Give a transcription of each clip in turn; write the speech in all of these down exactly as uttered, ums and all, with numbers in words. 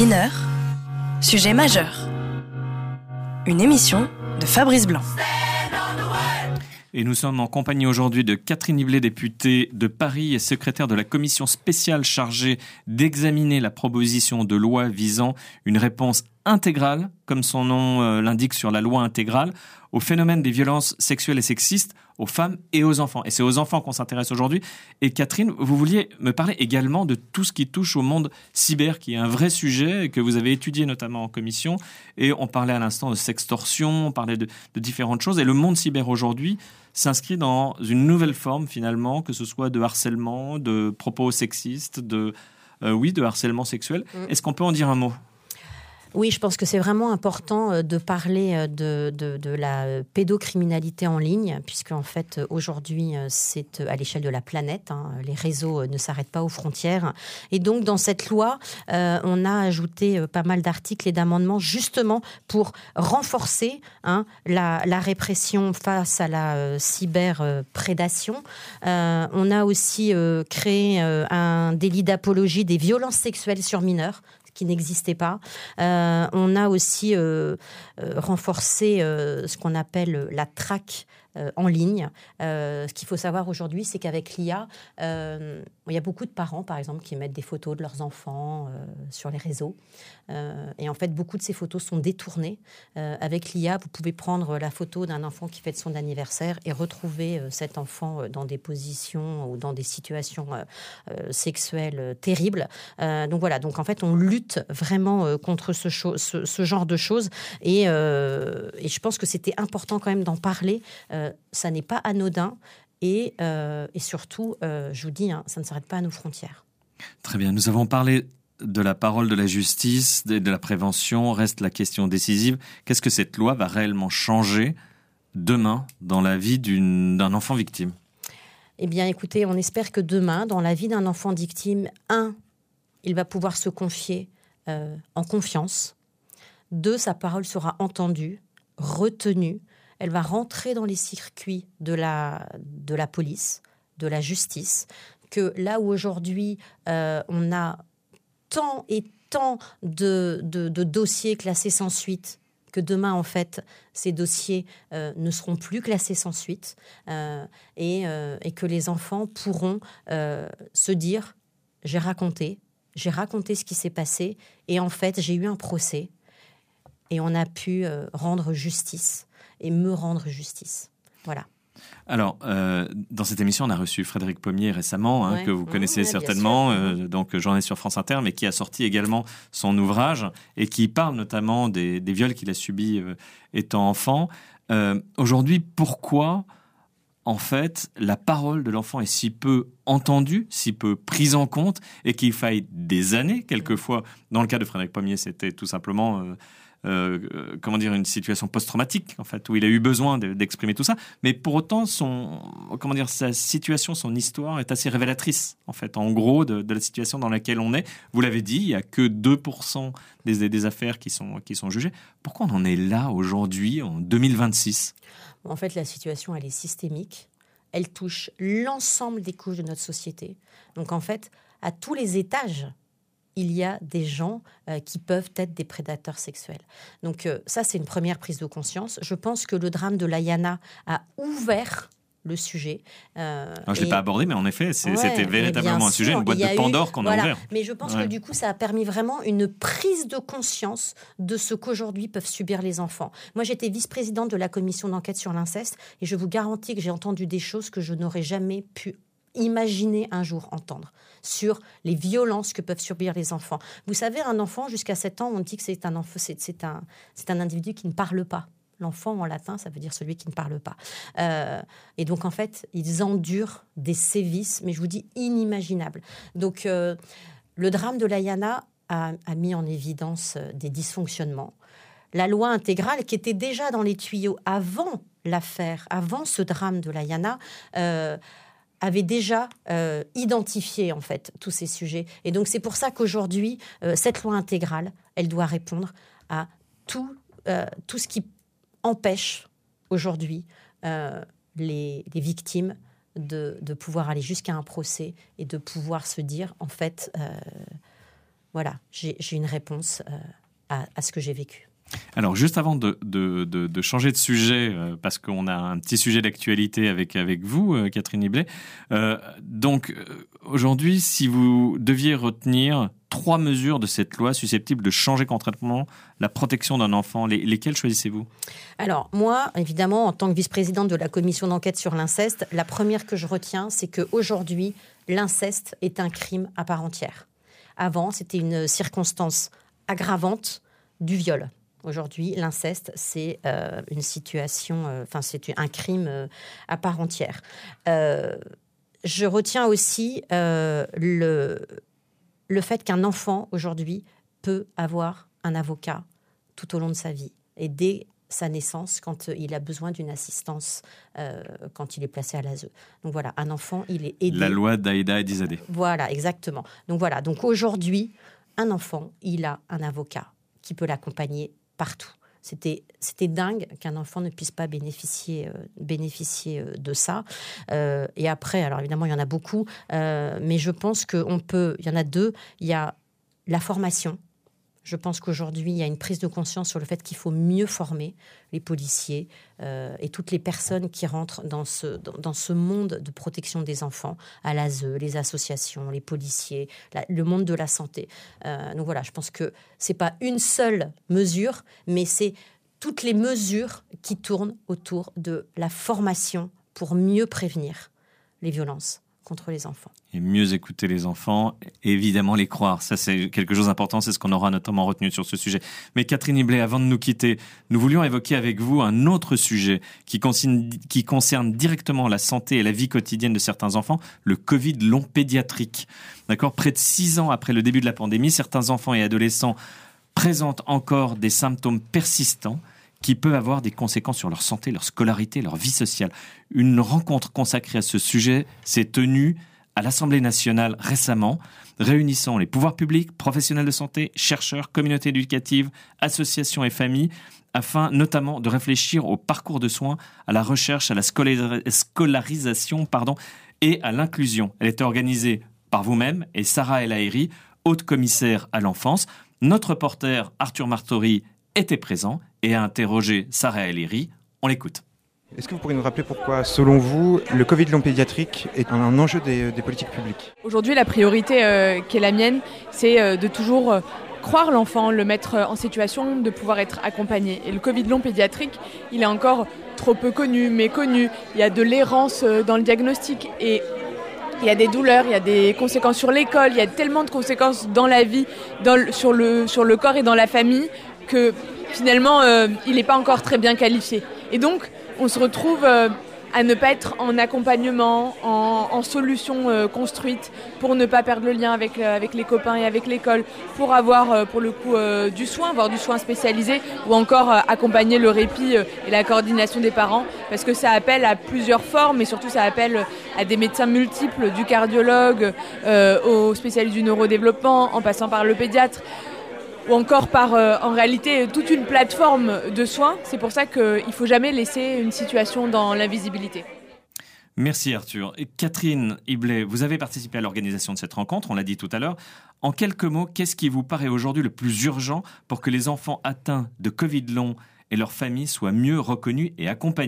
Mineur, sujet majeur. Une émission de Fabrice Blanc. Et nous sommes en compagnie aujourd'hui de Catherine Hiblet, députée de Paris et secrétaire de la commission spéciale chargée d'examiner la proposition de loi visant une réponse intégrale, comme son nom euh, l'indique sur la loi intégrale, au phénomène des violences sexuelles et sexistes aux femmes et aux enfants. Et c'est aux enfants qu'on s'intéresse aujourd'hui. Et Catherine, vous vouliez me parler également de tout ce qui touche au monde cyber, qui est un vrai sujet que vous avez étudié notamment en commission. Et on parlait à l'instant de sextorsion, on parlait de, de différentes choses. Et le monde cyber aujourd'hui s'inscrit dans une nouvelle forme finalement, que ce soit de harcèlement, de propos sexistes, de, euh, oui, de harcèlement sexuel. Mmh. Est-ce qu'on peut en dire un mot ? Oui, je pense que c'est vraiment important de parler de, de, de la pédocriminalité en ligne, puisque en fait, aujourd'hui, c'est à l'échelle de la planète. Hein, les réseaux ne s'arrêtent pas aux frontières. Et donc, dans cette loi, euh, on a ajouté pas mal d'articles et d'amendements, justement pour renforcer hein, la, la répression face à la euh, cyberprédation. Euh, on a aussi euh, créé euh, un délit d'apologie des violences sexuelles sur mineurs, qui n'existait pas. Euh, on a aussi euh, euh, renforcé euh, ce qu'on appelle la traque euh, en ligne. Euh, ce qu'il faut savoir aujourd'hui, c'est qu'avec l'I A, euh, il y a beaucoup de parents, par exemple, qui mettent des photos de leurs enfants euh, sur les réseaux. Euh, et en fait, beaucoup de ces photos sont détournées. Euh, avec l'I A, vous pouvez prendre la photo d'un enfant qui fête son anniversaire et retrouver euh, cet enfant dans des positions ou dans des situations euh, euh, sexuelles euh, terribles. Euh, donc voilà, donc en fait, on lutte vraiment euh, contre ce, cho- ce, ce genre de choses. Et, euh, et je pense que c'était important quand même d'en parler. Euh, ça n'est pas anodin. Et, euh, et surtout, euh, je vous dis, hein, ça ne s'arrête pas à nos frontières. Très bien, nous avons parlé de la parole de la justice, de, de la prévention, reste la question décisive. Qu'est-ce que cette loi va réellement changer demain dans la vie d'une, d'un enfant victime ? Eh bien, écoutez, on espère que demain, dans la vie d'un enfant victime, un, il va pouvoir se confier euh, en confiance. Deux, sa parole sera entendue, retenue. Elle va rentrer dans les circuits de la, de la police, de la justice, que là où aujourd'hui, euh, on a tant et tant de, de, de dossiers classés sans suite, que demain, en fait, ces dossiers euh, ne seront plus classés sans suite euh, et, euh, et que les enfants pourront euh, se dire « j'ai raconté, j'ai raconté ce qui s'est passé et en fait, j'ai eu un procès et on a pu euh, rendre justice et me rendre justice. » Voilà. Alors, euh, dans cette émission, on a reçu Frédéric Pommier récemment, hein, ouais. que vous connaissez mmh, certainement, euh, donc journaliste sur France Inter, mais qui a sorti également son ouvrage et qui parle notamment des, des viols qu'il a subis euh, étant enfant. Euh, aujourd'hui, pourquoi, en fait, la parole de l'enfant est si peu entendue, si peu prise en compte, et qu'il faille des années, quelquefois, dans le cas de Frédéric Pommier, c'était tout simplement... Euh, Euh, comment dire, une situation post-traumatique en fait, où il a eu besoin de, d'exprimer tout ça, mais pour autant son, comment dire, sa situation, son histoire est assez révélatrice en fait, en gros de, de la situation dans laquelle on est. Vous l'avez dit, il y a que deux pour cent des, des affaires qui sont, qui sont jugées. Pourquoi on en est là aujourd'hui en deux mille vingt-six ? En fait, la situation elle est systémique, elle touche l'ensemble des couches de notre société, donc en fait à tous les étages il y a des gens euh, qui peuvent être des prédateurs sexuels. Donc euh, ça, c'est une première prise de conscience. Je pense que le drame de l'Ayana a ouvert le sujet. Euh, Alors, je ne l'ai pas abordé, mais en effet, c'est, ouais, c'était véritablement un sujet, une boîte de Pandore eu, qu'on a voilà. ouvert. Mais je pense ouais. que du coup, ça a permis vraiment une prise de conscience de ce qu'aujourd'hui peuvent subir les enfants. Moi, j'étais vice-présidente de la commission d'enquête sur l'inceste et je vous garantis que j'ai entendu des choses que je n'aurais jamais pu imaginer un jour entendre sur les violences que peuvent subir les enfants. Vous savez, un enfant, jusqu'à sept ans, on dit que c'est un, enfant, c'est, c'est un, c'est un individu qui ne parle pas. L'enfant, en latin, ça veut dire celui qui ne parle pas. Euh, et donc, en fait, ils endurent des sévices, mais je vous dis, inimaginables. Donc, euh, le drame de l'Ayana a, a mis en évidence des dysfonctionnements. La loi intégrale, qui était déjà dans les tuyaux avant l'affaire, avant ce drame de l'Ayana, euh, avait déjà euh, identifié en fait tous ces sujets. Et donc c'est pour ça qu'aujourd'hui, euh, cette loi intégrale, elle doit répondre à tout, euh, tout ce qui empêche aujourd'hui euh, les, les victimes de, de pouvoir aller jusqu'à un procès et de pouvoir se dire, en fait, euh, voilà, j'ai, j'ai une réponse euh, à, à ce que j'ai vécu. Alors, juste avant de, de, de, de changer de sujet, euh, parce qu'on a un petit sujet d'actualité avec, avec vous, euh, Catherine Hiblet. Euh, donc, euh, aujourd'hui, si vous deviez retenir trois mesures de cette loi susceptibles de changer concrètement la protection d'un enfant, les, lesquelles choisissez-vous ? Alors, moi, évidemment, en tant que vice-présidente de la commission d'enquête sur l'inceste, la première que je retiens, c'est qu'aujourd'hui, l'inceste est un crime à part entière. Avant, c'était une circonstance aggravante du viol. Aujourd'hui, l'inceste, c'est euh, une situation, enfin, euh, c'est un crime euh, à part entière. Euh, je retiens aussi euh, le, le fait qu'un enfant, aujourd'hui, peut avoir un avocat tout au long de sa vie. Et dès sa naissance, quand il a besoin d'une assistance, euh, quand il est placé à l'A S E. Donc voilà, un enfant, il est aidé. La loi d'Aïda et d'Izadeh. Voilà, exactement. Donc voilà, donc aujourd'hui, un enfant, il a un avocat qui peut l'accompagner partout. C'était, c'était dingue qu'un enfant ne puisse pas bénéficier, euh, bénéficier euh, de ça. Euh, et après, alors évidemment, il y en a beaucoup, euh, mais je pense qu'on peut... Il y en a deux. Il y a la formation. Je pense qu'aujourd'hui, il y a une prise de conscience sur le fait qu'il faut mieux former les policiers euh, et toutes les personnes qui rentrent dans ce, dans, dans ce monde de protection des enfants, à l'A S E, les associations, les policiers, la, le monde de la santé. Euh, donc voilà, je pense que ce n'est pas une seule mesure, mais c'est toutes les mesures qui tournent autour de la formation pour mieux prévenir les violences contre les enfants. Et mieux écouter les enfants, évidemment les croire. Ça, c'est quelque chose d'important, c'est ce qu'on aura notamment retenu sur ce sujet. Mais Catherine Hiblet, avant de nous quitter, nous voulions évoquer avec vous un autre sujet qui concerne, qui concerne directement la santé et la vie quotidienne de certains enfants, le Covid long pédiatrique. D'accord ? Près de six ans après le début de la pandémie, certains enfants et adolescents présentent encore des symptômes persistants qui peuvent avoir des conséquences sur leur santé, leur scolarité, leur vie sociale. Une rencontre consacrée à ce sujet s'est tenue à l'Assemblée nationale récemment, réunissant les pouvoirs publics, professionnels de santé, chercheurs, communautés éducatives, associations et familles, afin notamment de réfléchir au parcours de soins, à la recherche, à la scolarisation pardon, et à l'inclusion. Elle était organisée par vous-même et Sarah El Haïry, haute commissaire à l'enfance. Notre reporter Arthur Martori était présent et a interrogé Sarah El Haïry. On l'écoute. Est-ce que vous pourriez nous rappeler pourquoi, selon vous, le Covid long pédiatrique est un enjeu des, des politiques publiques ? Aujourd'hui, la priorité euh, qui est la mienne, c'est euh, de toujours euh, croire l'enfant, le mettre en situation de pouvoir être accompagné. Et le Covid long pédiatrique, il est encore trop peu connu, méconnu. Il y a de l'errance euh, dans le diagnostic et il y a des douleurs, il y a des conséquences sur l'école, il y a tellement de conséquences dans la vie, dans le, sur, le, sur le corps et dans la famille, que finalement, euh, il n'est pas encore très bien qualifié. Et donc, on se retrouve euh, à ne pas être en accompagnement, en, en solution euh, construite pour ne pas perdre le lien avec, euh, avec les copains et avec l'école, pour avoir euh, pour le coup euh, du soin, avoir du soin spécialisé ou encore euh, accompagner le répit euh, et la coordination des parents parce que ça appelle à plusieurs formes et surtout ça appelle à des médecins multiples, du cardiologue euh, aux spécialistes du neurodéveloppement en passant par le pédiatre. Ou encore par, euh, en réalité, toute une plateforme de soins. C'est pour ça qu'il ne faut jamais laisser une situation dans l'invisibilité. Merci Arthur. Et Catherine Hiblet, vous avez participé à l'organisation de cette rencontre, on l'a dit tout à l'heure. En quelques mots, qu'est-ce qui vous paraît aujourd'hui le plus urgent pour que les enfants atteints de Covid long et leurs familles soient mieux reconnus et accompagnés ?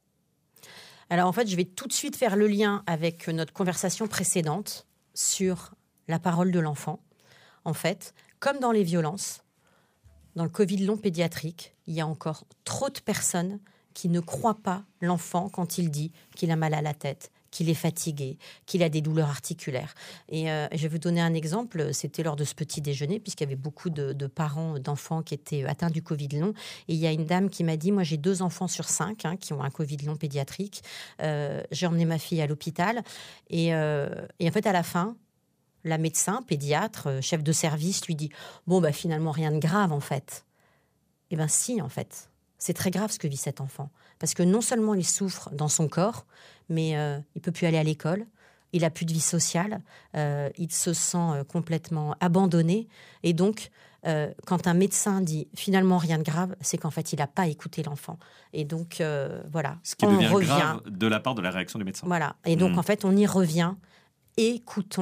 Alors en fait, je vais tout de suite faire le lien avec notre conversation précédente sur la parole de l'enfant. En fait, comme dans les violences, dans le Covid long pédiatrique, il y a encore trop de personnes qui ne croient pas l'enfant quand il dit qu'il a mal à la tête, qu'il est fatigué, qu'il a des douleurs articulaires. Et euh, je vais vous donner un exemple. C'était lors de ce petit déjeuner, puisqu'il y avait beaucoup de, de parents d'enfants qui étaient atteints du Covid long. Et il y a une dame qui m'a dit, moi j'ai deux enfants sur cinq hein, qui ont un Covid long pédiatrique. Euh, j'ai emmené ma fille à l'hôpital. Et, euh, et en fait, à la fin, la médecin, pédiatre, chef de service lui dit « Bon, bah, finalement, rien de grave, en fait. » Eh bien, si, en fait. C'est très grave ce que vit cet enfant. Parce que non seulement il souffre dans son corps, mais euh, il ne peut plus aller à l'école, il n'a plus de vie sociale, euh, il se sent complètement abandonné. Et donc, euh, quand un médecin dit « Finalement, rien de grave », c'est qu'en fait, il n'a pas écouté l'enfant. Et donc, euh, voilà. Ce qui on devient revient, grave de la part de la réaction du médecin. Voilà. Et donc, mmh. en fait, on y revient. Écoutons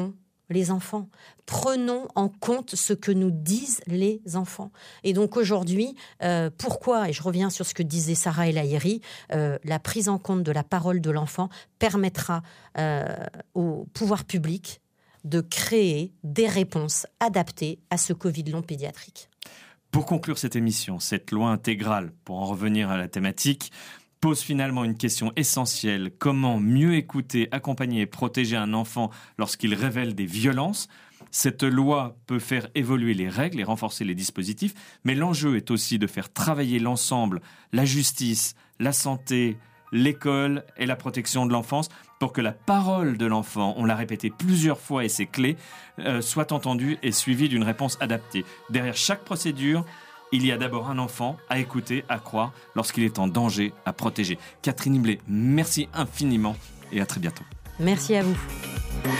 les enfants. Prenons en compte ce que nous disent les enfants. Et donc aujourd'hui, euh, pourquoi, et je reviens sur ce que disait Sarah El Haïry, euh, la prise en compte de la parole de l'enfant permettra euh, au pouvoir public de créer des réponses adaptées à ce Covid long pédiatrique. Pour conclure cette émission, cette loi intégrale, pour en revenir à la thématique, pose finalement une question essentielle. Comment mieux écouter, accompagner et protéger un enfant lorsqu'il révèle des violences ? Cette loi peut faire évoluer les règles et renforcer les dispositifs, mais l'enjeu est aussi de faire travailler l'ensemble, la justice, la santé, l'école et la protection de l'enfance pour que la parole de l'enfant, on l'a répété plusieurs fois et c'est clé, euh, soit entendue et suivie d'une réponse adaptée. Derrière chaque procédure, il y a d'abord un enfant à écouter, à croire, lorsqu'il est en danger, à protéger. Catherine Himblé, merci infiniment et à très bientôt. Merci à vous.